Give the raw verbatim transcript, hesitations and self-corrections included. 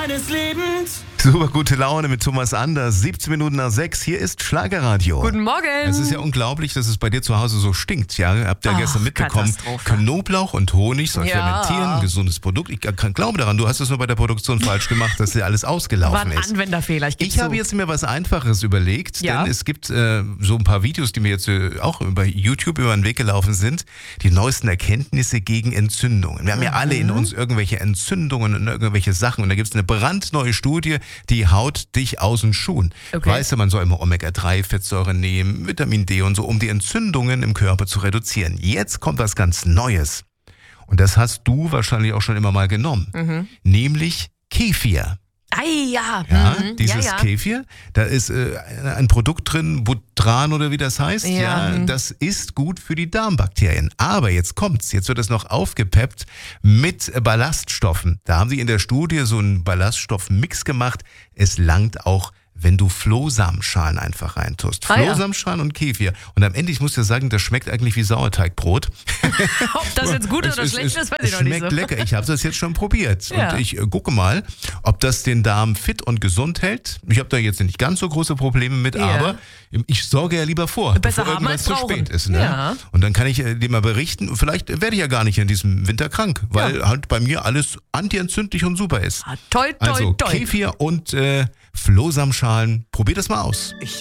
meines Lebens. Super gute Laune mit Thomas Anders. siebzehn Minuten nach sechs. Hier ist Schlagerradio. Guten Morgen. Es ist ja unglaublich, dass es bei dir zu Hause so stinkt. Ja, habt ihr ja Ach, gestern mitbekommen. Katastrophe. Knoblauch und Honig soll Ja. fermentieren. Ein gesundes Produkt. Ich kann, glaube daran, du hast es nur bei der Produktion falsch gemacht, dass dir alles War ausgelaufen ein ist. Anwenderfehler, ich gebe Ich zu. habe jetzt mir was Einfaches überlegt, Ja. denn es gibt äh, so ein paar Videos, die mir jetzt äh, auch über YouTube über den Weg gelaufen sind. Die neuesten Erkenntnisse gegen Entzündungen. Wir haben ja alle in uns irgendwelche Entzündungen und irgendwelche Sachen. Und da gibt es eine brandneue Studie, die haut dich aus den Schuhen. Okay. Weißt du, man soll immer Omega drei Fettsäuren nehmen, Vitamin D und so, um die Entzündungen im Körper zu reduzieren. Jetzt kommt was ganz Neues. Und das hast du wahrscheinlich auch schon immer mal genommen. Mhm. Nämlich Kefir. Ei, ja. Ja, mhm. dieses ja, ja. Kefir, da ist äh, ein Produkt drin, Butran oder wie das heißt. Ja, Ja, mhm. das ist gut für die Darmbakterien. Aber jetzt kommt's, jetzt wird es noch aufgepeppt mit Ballaststoffen. Da haben sie in der Studie so einen Ballaststoffmix gemacht. Es langt auch, wenn du Flohsamenschalen einfach reintust. Ah, ja. Flohsamenschalen und Kefir. Und am Ende, ich muss dir sagen, das schmeckt eigentlich wie Sauerteigbrot. Ob das jetzt gut Es- oder es- schlecht es- ist, weiß es ich noch nicht schmeckt so. lecker. Ich habe das jetzt schon probiert. Ja. Und ich äh, gucke mal, ob das den Darm fit und gesund hält. Ich habe da jetzt nicht ganz so große Probleme mit, Ja. aber ich sorge ja lieber vor, Besser bevor haben irgendwas als zu brauchen. spät ist. Ne? Ja. Und dann kann ich äh, dir mal berichten, vielleicht werde ich ja gar nicht in diesem Winter krank, weil halt bei mir alles antientzündlich und super ist. Ah, toi, toi, Also toi. Kefir und äh, Flohsamenschalen, probier das mal aus.